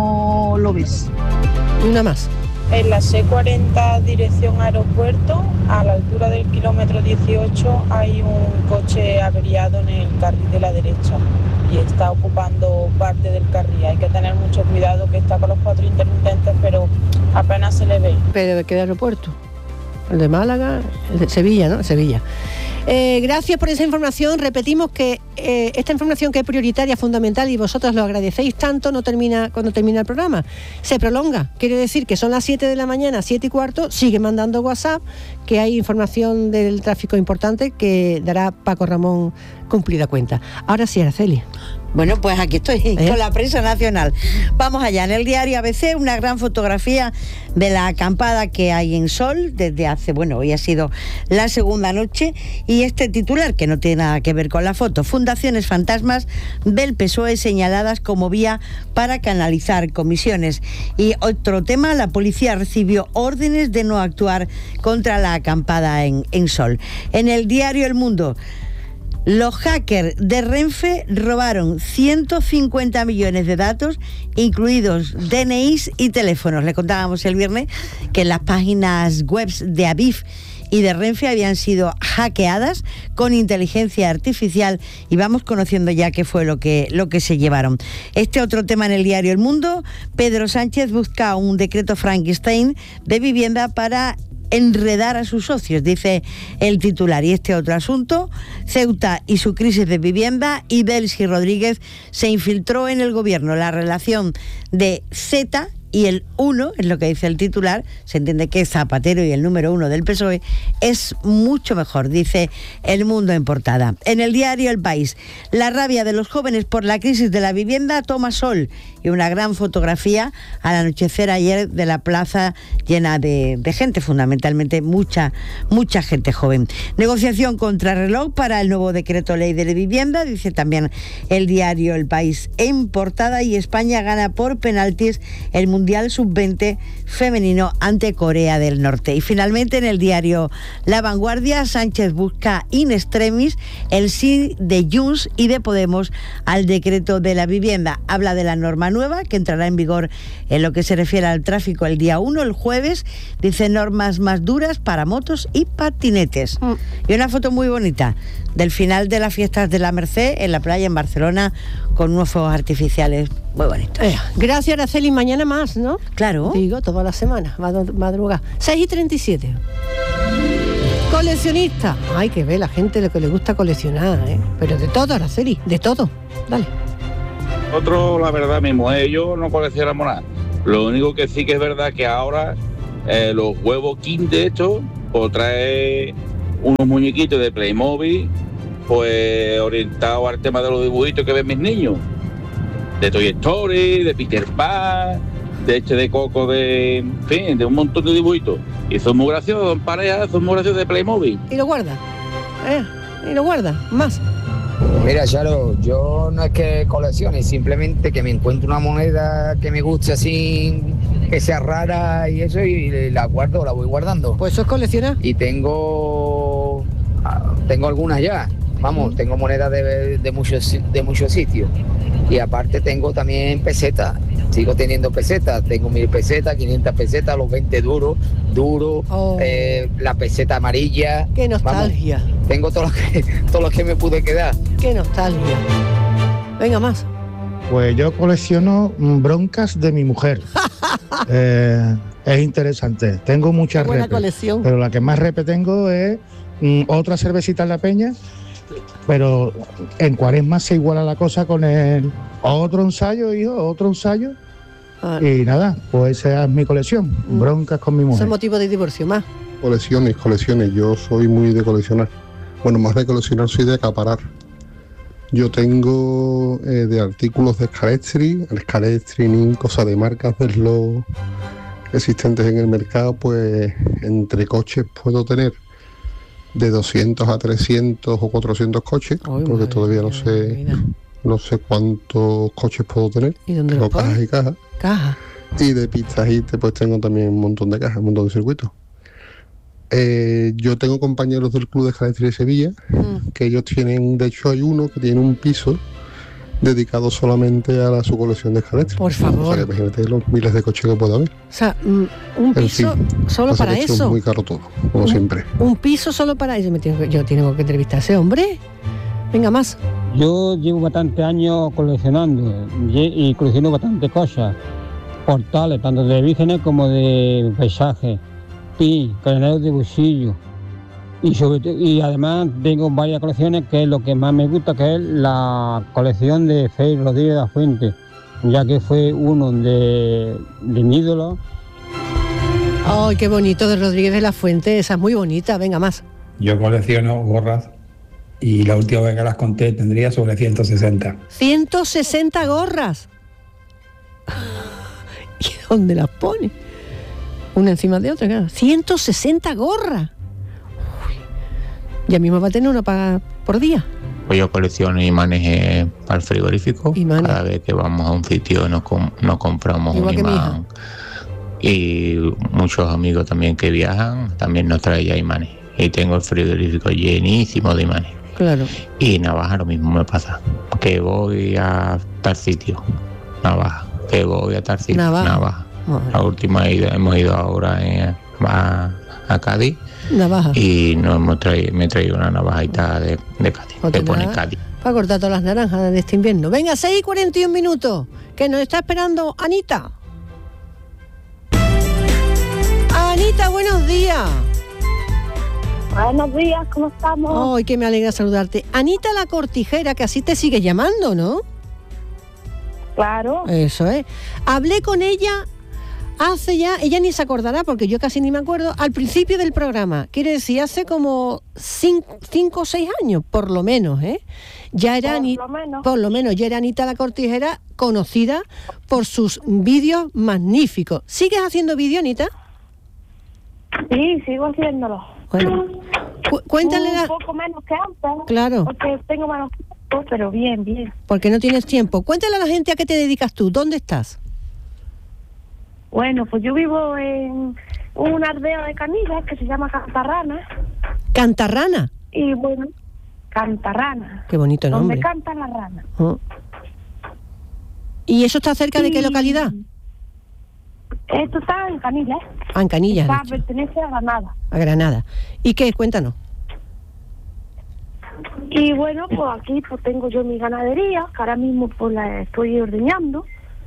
no lo ves. Una más. En la C cuarenta dirección aeropuerto, a la altura del kilómetro dieciocho, hay un coche averiado en el carril de la derecha y está ocupando parte del carril. Hay que tener mucho cuidado, que está con los cuatro intermitentes, pero apenas se le ve. ¿Pero de qué aeropuerto? ¿El de Málaga? El de Sevilla, ¿no? Sevilla. Eh, gracias por esa información. Repetimos que eh, esta información, que es prioritaria, fundamental, y vosotros lo agradecéis tanto, no termina cuando termina el programa. Se prolonga. Quiere decir que son las siete de la mañana, siete y cuarto, sigue mandando WhatsApp, que hay información del tráfico importante que dará Paco Ramón cumplida cuenta. Ahora sí, Araceli. Bueno, pues aquí estoy, ¿Eh? con la prensa nacional. Vamos allá. En el diario A B C, una gran fotografía de la acampada que hay en Sol desde hace, bueno, hoy ha sido la segunda noche, y este titular, que no tiene nada que ver con la foto: fundaciones fantasmas del P S O E señaladas como vía para canalizar comisiones. Y otro tema, la policía recibió órdenes de no actuar contra la acampada en, en Sol. En el diario El Mundo, los hackers de Renfe robaron ciento cincuenta millones de datos, incluidos D N Is y teléfonos. Le contábamos el viernes que las páginas web de Adif y de Renfe habían sido hackeadas con inteligencia artificial, y vamos conociendo ya qué fue lo que, lo que se llevaron. Este otro tema en el diario El Mundo: Pedro Sánchez busca un decreto Frankenstein de vivienda para enredar a sus socios, dice el titular. Y este otro asunto: Ceuta y su crisis de vivienda, y Delcy Rodríguez se infiltró en el gobierno. La relación de Z y el uno, es lo que dice el titular, se entiende que es Zapatero y el número uno del P S O E, es mucho mejor, dice El Mundo en portada. En el diario El País, la rabia de los jóvenes por la crisis de la vivienda toma sol, y una gran fotografía al anochecer ayer de la plaza llena de, de gente, fundamentalmente mucha, mucha gente joven. Negociación contrarreloj para el nuevo decreto ley de la vivienda, dice también el diario El País en portada, y España gana por penaltis el Mundial sub veinte femenino ante Corea del Norte. Y finalmente en el diario La Vanguardia, Sánchez busca in extremis el sí de Junts y de Podemos al decreto de la vivienda. Habla de la norma nueva que entrará en vigor en lo que se refiere al tráfico el día uno, el jueves. Dice normas más duras para motos y patinetes. Mm. Y una foto muy bonita del final de las fiestas de la Merced en la playa en Barcelona con unos fuegos artificiales muy bonitos. Eh, gracias, Araceli. Mañana más, ¿no? Claro. Digo, toda la semana, madrugada. seis y treinta y siete. Coleccionista. Hay que ver la gente lo que le gusta coleccionar, ¿eh? Pero de todo, Araceli, de todo. Dale. Nosotros, la verdad, mi mujer y yo no coleccionamos nada. Lo único que sí que es verdad que ahora eh, los huevos King de estos, pues trae unos muñequitos de Playmobil, pues orientados al tema de los dibujitos que ven mis niños. De Toy Story, de Peter Pan, de Eche de Coco, de, en fin, de un montón de dibujitos. Y son muy graciosos, son parejas, son muy graciosos de Playmobil. Y lo guarda, eh, y lo guarda, más. Mira, Charo, yo no es que coleccione, simplemente que me encuentro una moneda que me guste así, que sea rara y eso, y la guardo, la voy guardando. Pues eso es coleccionar. Y tengo, tengo algunas ya, vamos, tengo monedas de, de muchos de muchos sitios. Y aparte tengo también pesetas, sigo teniendo pesetas, tengo mil pesetas, quinientas pesetas, los veinte duros, duros, oh. eh, la peseta amarilla. Qué nostalgia. Vamos, tengo todo lo que todo lo que me pude quedar. Qué nostalgia. Venga, más. Pues yo colecciono broncas de mi mujer. eh, es interesante. Tengo muchas Qué buena repes, colección. pero la que más repe tengo es mm, otra cervecita en la peña. Pero en Cuaresma se iguala la cosa con el otro ensayo, hijo, otro ensayo. Ah. Y nada, pues esa es mi colección, mm. broncas con mi mujer. Ese es motivo de divorcio, más. Colecciones, colecciones, yo soy muy de coleccionar. Bueno, más de coleccionar soy de acaparar. Yo tengo eh, de artículos de Scalestri, el Scalestri, cosas de marcas de los existentes en el mercado, pues entre coches puedo tener de doscientos a trescientos o cuatrocientos coches, Ay, porque madre, todavía no sé mira. no sé cuántos coches puedo tener. ¿Y dónde los cajas pones? y cajas. Caja. Y de pistas y pues tengo también un montón de cajas, un montón de circuitos. Eh, yo tengo compañeros del Club de Scalestri de Sevilla, mm. que ellos tienen, de hecho hay uno que tiene un piso dedicado solamente a la, su colección de Scalestri. Por favor. O sea, que imagínate los miles de coches que pueda haber. O sea, un piso fin, solo para eso. Es muy caro todo, como un, siempre. Un piso solo para eso. Yo tengo que entrevistar a ese hombre. Venga, más. Yo llevo bastantes años coleccionando y colecciono bastantes cosas. Portales, tanto de vírgenes como de paisajes. Pin, cadeneros de bolsillo. Y, sobre, y además tengo varias colecciones, que es lo que más me gusta, que es la colección de Félix Rodríguez de la Fuente, ya que fue uno de, de mi ídolo. ¡Ay, qué bonito de Rodríguez de la Fuente! Esa es muy bonita, venga, más. Yo colecciono gorras y la última vez que las conté tendría sobre ciento sesenta. ¡ciento sesenta gorras! ¿Y dónde las pone? Una encima de otra, claro. ¡ciento sesenta gorras! Ya mismo va a tener una para, por día. Pues yo colecciono imanes eh, para el frigorífico. ¿Imanes? Cada vez que vamos a un sitio nos, com- nos compramos Igual un imán. Y muchos amigos también que viajan también nos traen ya imanes. Y tengo el frigorífico llenísimo de imanes. Claro. Y navaja lo mismo me pasa. Que voy a tal sitio, navaja. Que voy a tal sitio, navaja. navaja. La última ida, hemos ido ahora en, a, a Cádiz. Navaja. Y no hemos traído, me he traído una navajita de, de Cádiz, que pone Cádiz. Para cortar todas las naranjas de este invierno. Venga, seis y cuarenta y un minutos, que nos está esperando Anita. Anita, buenos días. Buenos días, ¿cómo estamos? Ay, que me alegra saludarte. Anita la Cortijera, que así te sigue llamando, ¿no? Claro. Eso es. Hablé con ella hace ya, ella ni se acordará porque yo casi ni me acuerdo, al principio del programa, quiere decir hace como cinco o seis años, por lo menos, ¿eh? Ya era por, Ani- lo menos. por lo menos ya era Anita la Cortijera, conocida por sus vídeos magníficos. ¿Sigues haciendo vídeo, Anita? Sí, sigo haciéndolo. Bueno, cu- cuéntale un la... poco menos que antes. Claro. Porque tengo menos tiempo, pero bien, bien. Porque no tienes tiempo. Cuéntale a la gente a qué te dedicas tú, ¿dónde estás? Bueno, pues yo vivo en una aldea de Canillas que se llama Cantarrana. ¿Cantarrana? Y bueno, Cantarrana. Qué bonito nombre. Donde cantan las ranas. Oh. ¿Y eso está cerca de qué Y- localidad? Esto está en Canillas. Ah, en Canillas, Está, has dicho. pertenece a Granada. A Granada. ¿Y qué? Cuéntanos. Y bueno, pues aquí pues tengo yo mi ganadería, que ahora mismo pues la estoy ordeñando.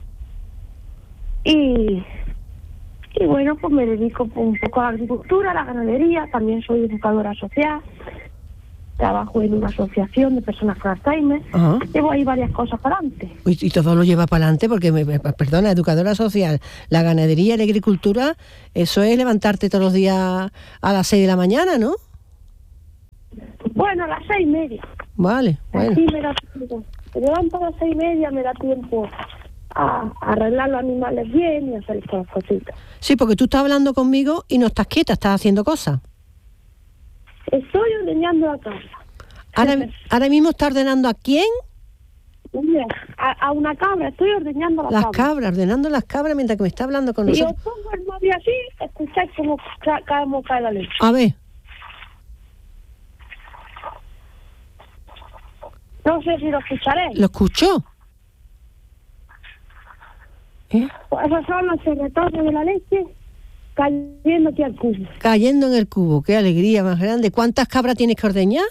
Y, y bueno, pues me dedico pues, un poco a la agricultura, a la ganadería, también soy educadora social. Trabajo en una asociación de personas con Alzheimer. Ajá. Llevo ahí varias cosas para adelante. Uy, y todo lo lleva para adelante porque, me, me- perdona, educadora social, la ganadería y la agricultura, eso es levantarte todos los días a las seis de la mañana, ¿no? Bueno, a las seis y media. Vale, bueno. Así me da tiempo. Me levanto a las seis y media, me da tiempo a, a arreglar los animales bien y hacer estas cositas. Sí, porque tú estás hablando conmigo y no estás quieta, estás haciendo cosas. Estoy ordeñando la casa. Ahora, ahora mismo estás ordenando a quién? Mira, a, a una cabra, estoy ordeñando la Las cabra. cabras, ordenando las cabras mientras que me está hablando con Y nosotros. os pongo el móvil así, escucháis cómo ca- ca- cómo cae la leche. A ver, No sé si lo escucharéis. ¿lo escuchó? ¿Eh? Pues esos son los retornos de la leche cayendo aquí al cubo. Cayendo en el cubo, qué alegría más grande. ¿Cuántas cabras tienes que ordeñar?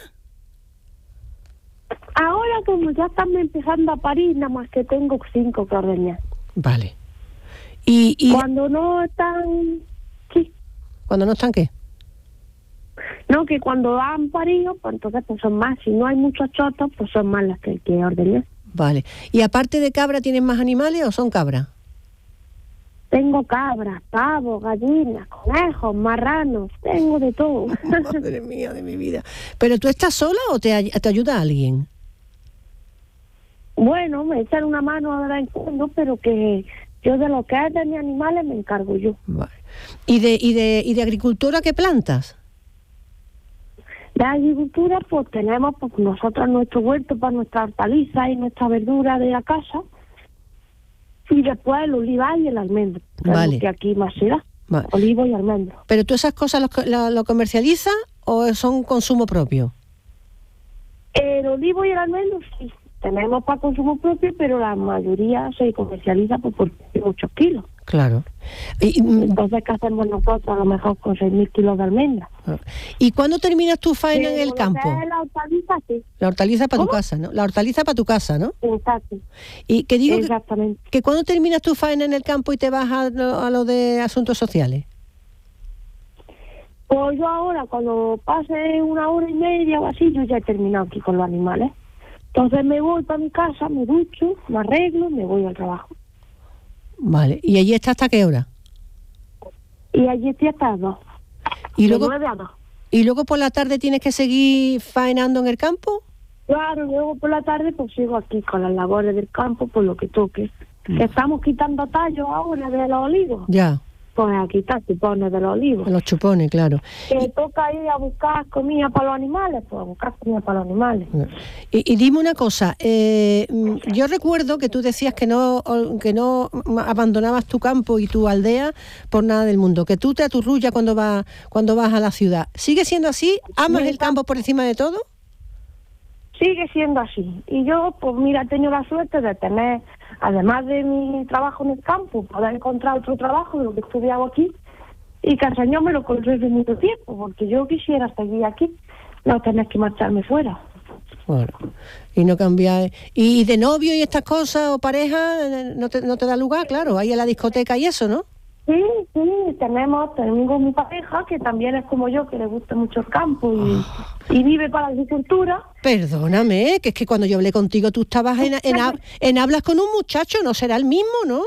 Ahora como ya están empezando a parir, nada más que tengo cinco que ordeñar. Vale. Y, y Cuando no están... Sí, cuando no están, ¿qué? no, que cuando han parido, pues entonces pues son más. Si no hay muchos chotos, pues son más las que hay que ordeñar. Vale. ¿Y aparte de cabra tienes más animales o son cabras? Tengo cabras, pavos, gallinas, conejos, marranos, tengo de todo. Madre mía de mi vida. ¿Pero tú estás sola o te, ay- te ayuda alguien? Bueno, me echan una mano ahora en cuando, pero que yo de lo que es de mis animales me encargo yo. Vale. ¿Y de, y de, y de agricultura qué plantas? De agricultura, pues tenemos pues nosotros nuestro huerto para nuestra hortaliza y nuestra verdura de la casa. Y después el olivar y el almendro. que es Vale. lo que aquí más se da. Vale. Olivo y almendro. ¿Pero tú esas cosas lo, lo, lo comercializas o son consumo propio? El olivo y el almendro sí, tenemos para consumo propio, pero la mayoría se comercializa pues, por muchos kilos. Claro. Y, y- Entonces, ¿qué hacemos nosotros? A lo mejor con seis mil kilos de almendra. ¿Y cuándo terminas tu faena en Pero el lo campo? que es la hortaliza, sí. La hortaliza para tu ¿Cómo? casa, ¿no? La hortaliza para tu casa, ¿no? Exacto. Y que digo que, Exactamente. que cuando terminas tu faena en el campo y te vas a lo, a lo de asuntos sociales. Pues yo ahora, cuando pase una hora y media o así, yo ya he terminado aquí con los animales. Entonces me voy para mi casa, me ducho, me arreglo, me voy al trabajo. Vale. ¿Y allí está hasta qué hora? Y allí estoy hasta las dos. Y De luego, nueve a dos. y luego por la tarde tienes que seguir faenando en el campo. Claro, luego por la tarde pues sigo aquí con las labores del campo, por lo que toque. Que estamos quitando tallos ahora de los olivos. Ya, Pues a quitar chupones de los olivos. los chupones, claro. Que toca ir a buscar comida para los animales, pues a buscar comida para los animales. Y, y dime una cosa, eh, mm, yo recuerdo que tú decías que no que no abandonabas tu campo y tu aldea por nada del mundo, que tú te aturrullas cuando vas cuando vas a la ciudad. ¿Sigue siendo así? ¿Amas el campo por encima de todo? Sigue siendo así. Y yo, pues mira, he tenido la suerte de tener, además de mi trabajo en el campo, poder encontrar otro trabajo de lo que he estudiado aquí y que el Señor me lo concede mucho tiempo, porque yo quisiera seguir aquí, no tener que marcharme fuera. Bueno, y no cambiar. ¿Y de novio y estas cosas o pareja eh, no te, no te da lugar? Claro, ahí en la discoteca y eso, ¿no? Sí, sí, tenemos, tengo mi pareja que también es como yo, que le gusta mucho el campo y, y vive para la agricultura. Perdóname, que es que cuando yo hablé contigo tú estabas en, en, hab- en hablas con un muchacho, ¿no será el mismo, no?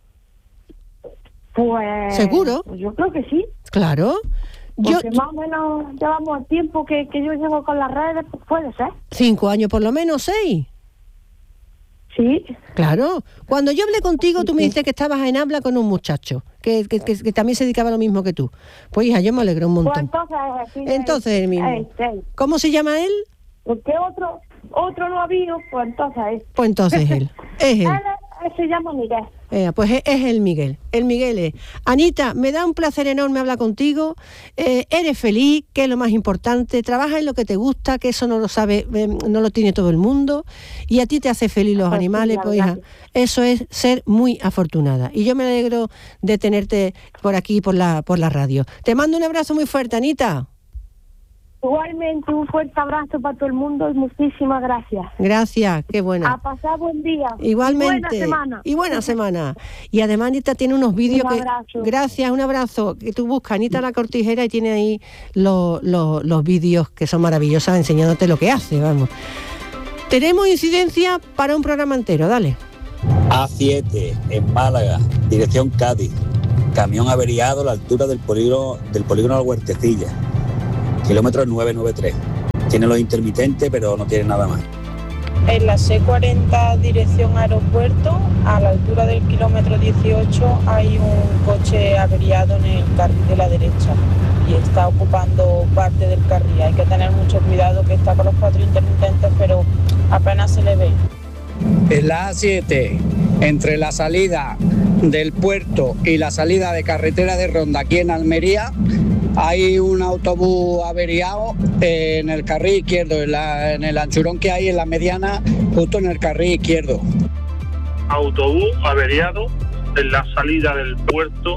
Pues... ¿Seguro? Pues yo creo que sí. Claro. Yo, Porque más o menos llevamos el tiempo que, que yo llevo con las redes, pues puede ser. cinco años por lo menos, seis. Sí. Claro. Cuando yo hablé contigo, tú me dijiste que estabas en habla con un muchacho, que, que, que, que también se dedicaba a lo mismo que tú. Pues hija, yo me alegro un Pues montón. entonces... sí, Entonces el mismo. eh, sí. ¿Cómo se llama él? Porque otro otro no ha habido, pues entonces es. Pues entonces él. Es él. Él, él se llama Miguel. Eh, pues es, es el Miguel. El Miguel es. Anita, me da un placer enorme hablar contigo. Eh, eres feliz, que es lo más importante. Trabaja en lo que te gusta, que eso no lo sabe, eh, no lo tiene todo el mundo. Y a ti te hace feliz los animales, pues hija, eso es ser muy afortunada. Y yo me alegro de tenerte por aquí, por la, por la radio. Te mando un abrazo muy fuerte, Anita. Igualmente, un fuerte abrazo para todo el mundo y muchísimas gracias. Gracias, qué buena. A pasar buen día. Igualmente. Y buena semana. Y buena semana. Y además Anita tiene unos vídeos que... abrazo. Gracias, un abrazo. Que tú buscas Anita La Cortijera y tiene ahí los, los, los vídeos que son maravillosos enseñándote lo que hace, vamos. Tenemos incidencia para un programa entero, dale. A siete, en Málaga, dirección Cádiz. Camión averiado a la altura del polígono, del polígono de la Huertecilla. Kilómetro nueve noventa y tres. Tiene los intermitentes, pero no tiene nada más. En la C cuarenta, dirección aeropuerto, a la altura del kilómetro dieciocho, hay un coche averiado en el carril de la derecha y está ocupando parte del carril. Hay que tener mucho cuidado, que está con los cuatro intermitentes, pero apenas se le ve. En la A siete, entre la salida del puerto y la salida de carretera de Ronda, aquí en Almería, hay un autobús averiado en el carril izquierdo, en, la, en el anchurón que hay en la mediana, justo en el carril izquierdo. Autobús averiado en la salida del puerto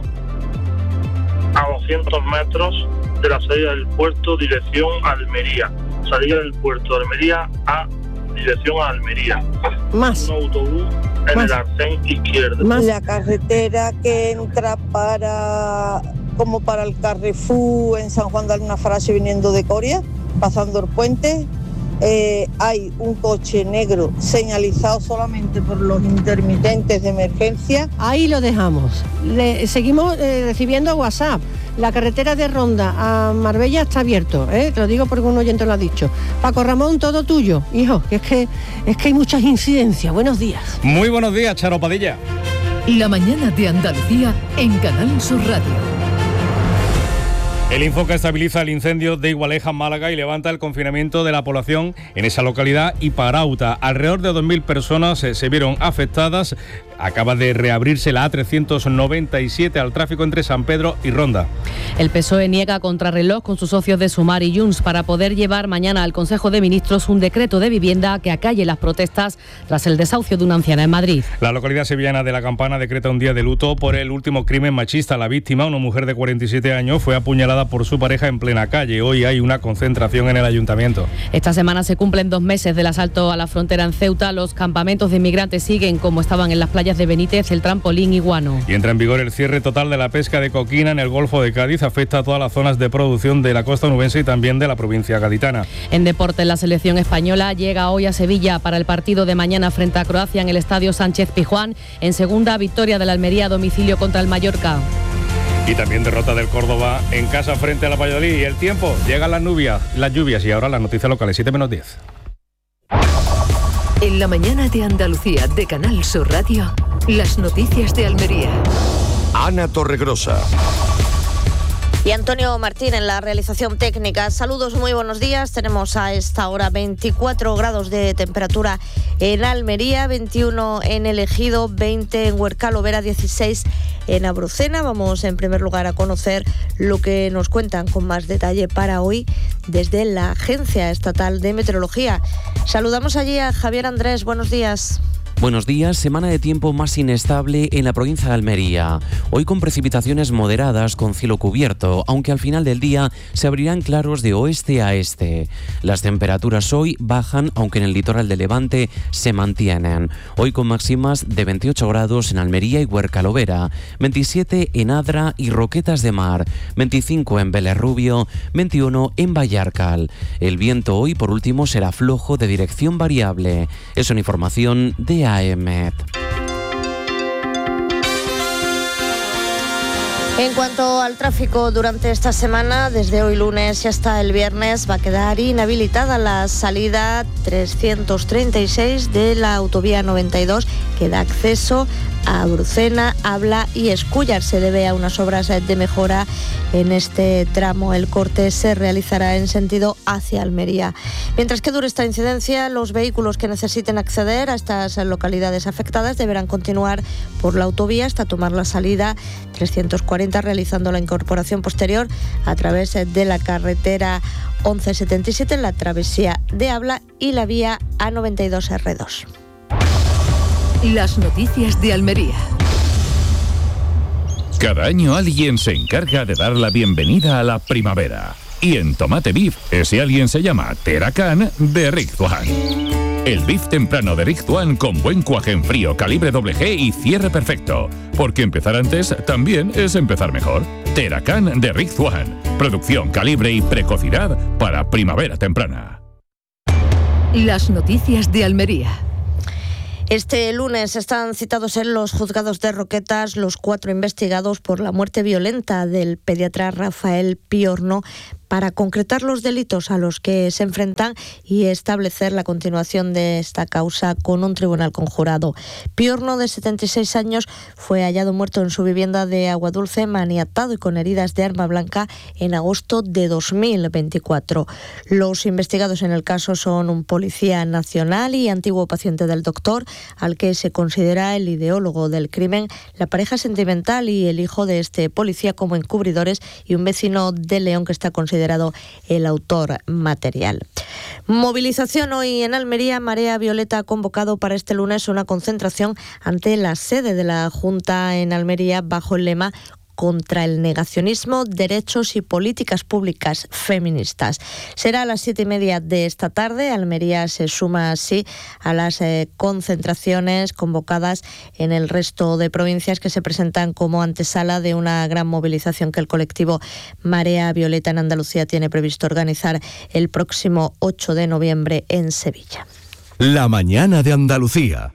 a doscientos metros de la salida del puerto, dirección Almería. Salida del puerto de Almería a dirección a Almería. Más. Un autobús en Más. el arcén izquierdo. Más. La carretera que entra para... como para el Carrefour en San Juan de Alnafarache viniendo de Coria, pasando el puente, eh, hay un coche negro señalizado solamente por los intermitentes de emergencia. Ahí lo dejamos. Le, seguimos eh, recibiendo WhatsApp. La carretera de Ronda a Marbella está abierto, ¿eh? Te lo digo porque un oyente lo ha dicho. Paco Ramón, todo tuyo, hijo, que es que es que hay muchas incidencias. Buenos días. Muy buenos días, Charo Padilla. La mañana de Andalucía en Canal Sur Radio. El Infoca estabiliza el incendio de Igualeja, Málaga, y levanta el confinamiento de la población en esa localidad y Parauta. Alrededor de dos mil personas eh, se vieron afectadas. Acaba de reabrirse la A trescientos noventa y siete al tráfico entre San Pedro y Ronda. El P S O E niega contrarreloj con sus socios de Sumar y Junts para poder llevar mañana al Consejo de Ministros un decreto de vivienda que acalle las protestas tras el desahucio de una anciana en Madrid. La localidad sevillana de La Campana decreta un día de luto por el último crimen machista. La víctima, una mujer de cuarenta y siete años, fue apuñalada por su pareja en plena calle. Hoy hay una concentración en el ayuntamiento. Esta semana se cumplen dos meses del asalto a la frontera en Ceuta. Los campamentos de inmigrantes siguen como estaban en las playas de Benítez, El Trampolín y Guano. Y entra en vigor el cierre total de la pesca de coquina en el Golfo de Cádiz. Afecta a todas las zonas de producción de la costa onubense y también de la provincia gaditana. En deporte, la selección española llega hoy a Sevilla para el partido de mañana frente a Croacia en el Estadio Sánchez Pizjuán. En segunda, victoria del Almería a domicilio contra el Mallorca. Y también derrota del Córdoba en casa frente a la Valladolid. Y el tiempo, llegan las lluvias, las lluvias y ahora las noticias locales, siete menos diez. En la mañana de Andalucía de Canal Sur Radio, las noticias de Almería. Ana Torregrosa. Y Antonio Martín en la realización técnica. Saludos, muy buenos días. Tenemos a esta hora veinticuatro grados de temperatura en Almería, veintiuno en El Ejido, veinte en Huercal Overa, dieciséis en Abrucena. Vamos en primer lugar a conocer lo que nos cuentan con más detalle para hoy desde la Agencia Estatal de Meteorología. Saludamos allí a Javier Andrés. Buenos días. Buenos días, semana de tiempo más inestable en la provincia de Almería. Hoy con precipitaciones moderadas con cielo cubierto, aunque al final del día se abrirán claros de oeste a este. Las temperaturas hoy bajan, aunque en el litoral de Levante se mantienen. Hoy con máximas de veintiocho grados en Almería y Huercalovera, veintisiete en Adra y Roquetas de Mar, veinticinco en Vélez Rubio, veintiuno en Vallarcal. El viento hoy, por último, será flojo de dirección variable. Es una información de A E M E T. En cuanto al tráfico durante esta semana, desde hoy lunes y hasta el viernes va a quedar inhabilitada la salida trescientos treinta y seis de la autovía noventa y dos, que da acceso a Brucena, Abla y Escúllar. Se debe a unas obras de mejora en este tramo. El corte se realizará en sentido hacia Almería. Mientras que dure esta incidencia, los vehículos que necesiten acceder a estas localidades afectadas deberán continuar por la autovía hasta tomar la salida trescientos cuarenta, realizando la incorporación posterior a través de la carretera once setenta y siete en la travesía de Abla y la vía A noventa y dos R dos. Las noticias de Almería. Cada año alguien se encarga de dar la bienvenida a la primavera. Y en Tomate Beef, ese alguien se llama Teracan de Rizzuan. El beef temprano de Rizzuan con buen cuaje en frío, calibre doble G y cierre perfecto. Porque empezar antes también es empezar mejor. Teracan de Rizzuan. Producción, calibre y precocidad para primavera temprana. Las noticias de Almería. Este lunes están citados en los juzgados de Roquetas los cuatro investigados por la muerte violenta del pediatra Rafael Piorno, para concretar los delitos a los que se enfrentan y establecer la continuación de esta causa con un tribunal conjurado. Piorno, de setenta y seis años, fue hallado muerto en su vivienda de Aguadulce, maniatado y con heridas de arma blanca en agosto de dos mil veinticuatro. Los investigados en el caso son un policía nacional y antiguo paciente del doctor, al que se considera el ideólogo del crimen, la pareja sentimental y el hijo de este policía como encubridores, y un vecino de León que está considerado el autor material. Movilización hoy en Almería. Marea Violeta ha convocado para este lunes una concentración ante la sede de la Junta en Almería bajo el lema contra el negacionismo, derechos y políticas públicas feministas. Será a las siete y media de esta tarde. Almería se suma así a las eh, concentraciones convocadas en el resto de provincias que se presentan como antesala de una gran movilización que el colectivo Marea Violeta en Andalucía tiene previsto organizar el próximo ocho de noviembre en Sevilla. La mañana de Andalucía.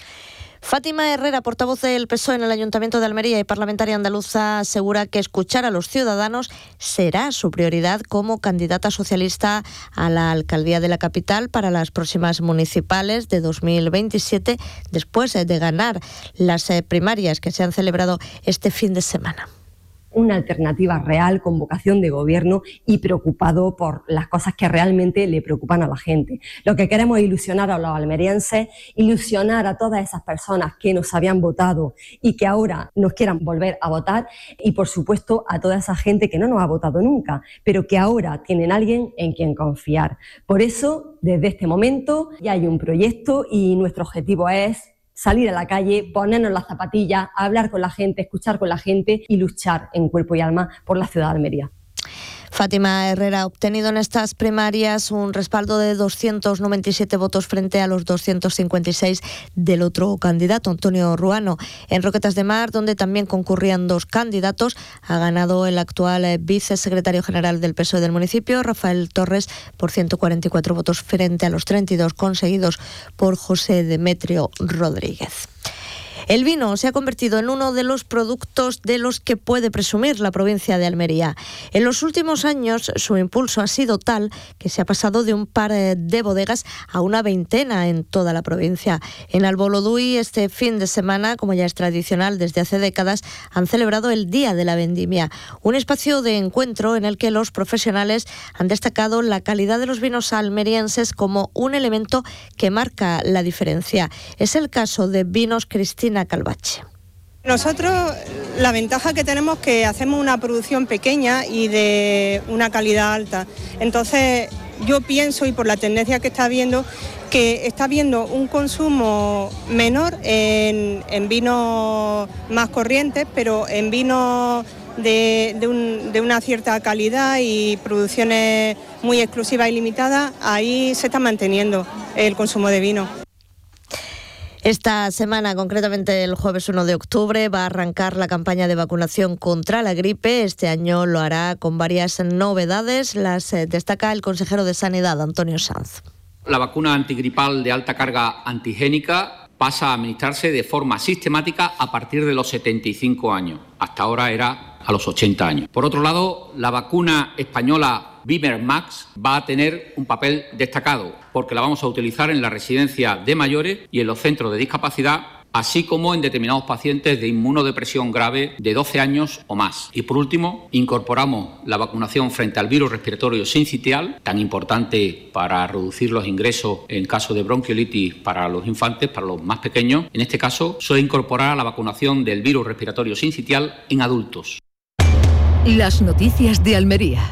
Fátima Herrera, portavoz del P S O E en el Ayuntamiento de Almería y parlamentaria andaluza, asegura que escuchar a los ciudadanos será su prioridad como candidata socialista a la alcaldía de la capital para las próximas municipales de dos mil veintisiete, después de ganar las primarias que se han celebrado este fin de semana. Una alternativa real con vocación de gobierno y preocupado por las cosas que realmente le preocupan a la gente. Lo que queremos es ilusionar a los almerienses, ilusionar a todas esas personas que nos habían votado y que ahora nos quieran volver a votar, y por supuesto a toda esa gente que no nos ha votado nunca, pero que ahora tienen alguien en quien confiar. Por eso, desde este momento ya hay un proyecto y nuestro objetivo es salir a la calle, ponernos las zapatillas, hablar con la gente, escuchar con la gente y luchar en cuerpo y alma por la ciudad de Almería. Fátima Herrera ha obtenido en estas primarias un respaldo de doscientos noventa y siete votos frente a los doscientos cincuenta y seis del otro candidato, Antonio Ruano. En Roquetas de Mar, donde también concurrían dos candidatos, ha ganado el actual vicesecretario general del P S O E del municipio, Rafael Torres, por ciento cuarenta y cuatro votos frente a los treinta y dos conseguidos por José Demetrio Rodríguez. El vino se ha convertido en uno de los productos de los que puede presumir la provincia de Almería. En los últimos años su impulso ha sido tal que se ha pasado de un par de bodegas a una veintena en toda la provincia. En Albolodui, este fin de semana, como ya es tradicional desde hace décadas, han celebrado el Día de la Vendimia, un espacio de encuentro en el que los profesionales han destacado la calidad de los vinos almerienses como un elemento que marca la diferencia. Es el caso de Vinos Cristina Calvache. Nosotros la ventaja que tenemos es que hacemos una producción pequeña y de una calidad alta. Entonces yo pienso, y por la tendencia que está habiendo, que está habiendo un consumo menor en, en vinos más corrientes, pero en vinos de, de, un, de una cierta calidad y producciones muy exclusivas y limitadas, ahí se está manteniendo el consumo de vino. Esta semana, concretamente el jueves uno de octubre, va a arrancar la campaña de vacunación contra la gripe. Este año lo hará con varias novedades. Las eh, destaca el consejero de Sanidad, Antonio Sanz. La vacuna antigripal de alta carga antigénica pasa a administrarse de forma sistemática a partir de los setenta y cinco años. Hasta ahora era a los ochenta años. Por otro lado, la vacuna española Vimermax va a tener un papel destacado porque la vamos a utilizar en la residencia de mayores y en los centros de discapacidad así como en determinados pacientes de inmunodepresión grave de doce años o más. Y por último, incorporamos la vacunación frente al virus respiratorio sincitial, tan importante para reducir los ingresos en caso de bronquiolitis para los infantes, para los más pequeños. En este caso, se incorporará la vacunación del virus respiratorio sincitial en adultos. Las noticias de Almería.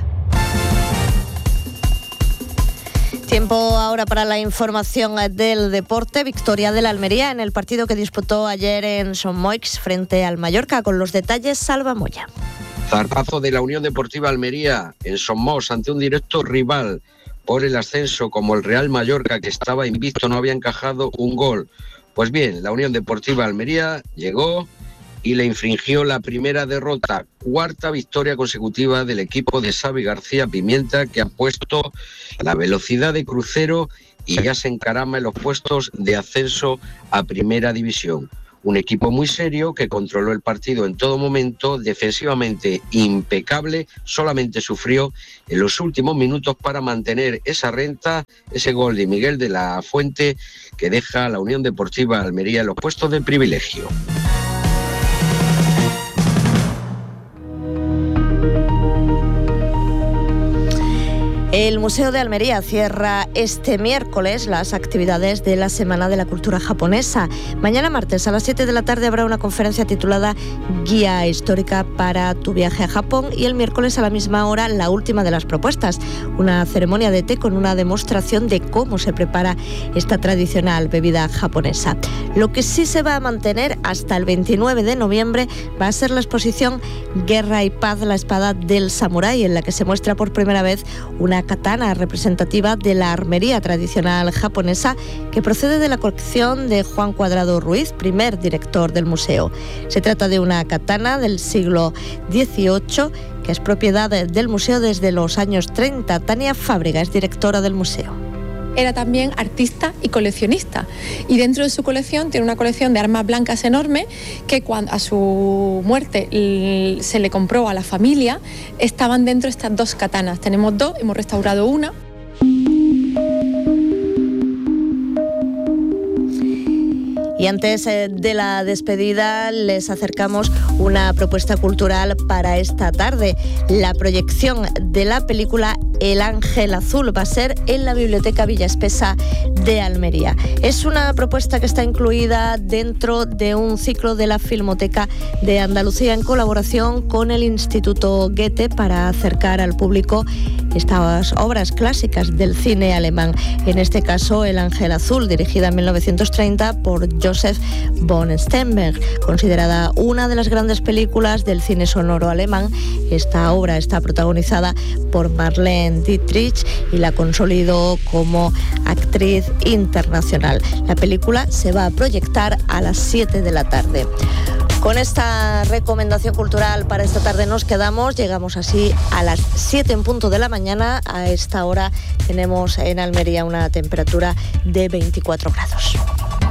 Tiempo ahora para la información del deporte. Victoria de la Almería en el partido que disputó ayer en Son Moix frente al Mallorca. Con los detalles, Salva Moya. Zarpazo de la Unión Deportiva Almería en Son Moix ante un directo rival por el ascenso como el Real Mallorca, que estaba invicto, no había encajado un gol. Pues bien, la Unión Deportiva Almería llegó y le infringió la primera derrota, cuarta victoria consecutiva del equipo de Xavi García Pimienta, que ha puesto la velocidad de crucero y ya se encarama en los puestos de ascenso a Primera División. Un equipo muy serio que controló el partido en todo momento, defensivamente impecable, solamente sufrió en los últimos minutos para mantener esa renta, ese gol de Miguel de la Fuente que deja a la Unión Deportiva Almería en los puestos de privilegio. El Museo de Almería cierra este miércoles las actividades de la Semana de la Cultura Japonesa. Mañana martes a las siete de la tarde habrá una conferencia titulada Guía Histórica para tu viaje a Japón y el miércoles a la misma hora la última de las propuestas, una ceremonia de té con una demostración de cómo se prepara esta tradicional bebida japonesa. Lo que sí se va a mantener hasta el veintinueve de noviembre va a ser la exposición Guerra y Paz, la espada del samurái, en la que se muestra por primera vez una katana representativa de la armería tradicional japonesa que procede de la colección de Juan Cuadrado Ruiz, primer director del museo. Se trata de una katana del siglo dieciocho que es propiedad del museo desde los años treinta. Tania Fábrega es directora del museo. Era también artista y coleccionista, y dentro de su colección tiene una colección de armas blancas enorme que cuando a su muerte se le compró a la familia. Estaban dentro estas dos katanas. Tenemos dos, hemos restaurado una. Y antes de la despedida les acercamos una propuesta cultural para esta tarde. La proyección de la película El Ángel Azul va a ser en la Biblioteca Villa Espesa de Almería. Es una propuesta que está incluida dentro de un ciclo de la Filmoteca de Andalucía en colaboración con el Instituto Goethe para acercar al público estas obras clásicas del cine alemán. En este caso, El Ángel Azul, dirigida en mil novecientos treinta por Joseph von Sternberg, considerada una de las grandes películas del cine sonoro alemán. Esta obra está protagonizada por Marlene Dietrich y la consolidó como actriz internacional. La película se va a proyectar a las siete de la tarde. Con esta recomendación cultural para esta tarde nos quedamos. Llegamos así a las siete en punto de la mañana. A esta hora tenemos en Almería una temperatura de veinticuatro grados.